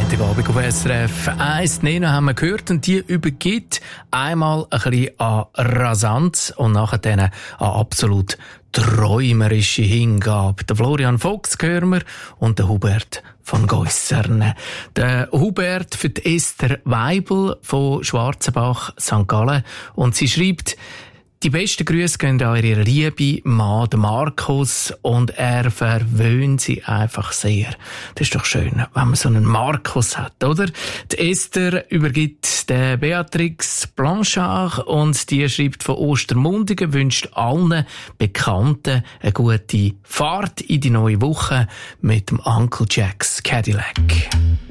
Freitagabend auf SRF 1. Nena haben wir gehört und die übergibt einmal ein bisschen an Rasanz und nachher dann an absolut träumerische Hingabe. Der Florian Fuchs hören wir und der Hubert von Goissern. Der Hubert für die Esther Weibel von Schwarzenbach, St. Gallen. Und sie schreibt: Die besten Grüße gehen an ihre liebe Mann, Markus, und er verwöhnt sie einfach sehr. Das ist doch schön, wenn man so einen Markus hat, oder? Die Esther übergibt der Beatrix Blanchard und die schreibt von Ostermundigen, wünscht allen Bekannten eine gute Fahrt in die neue Woche mit dem Uncle Jacks Cadillac.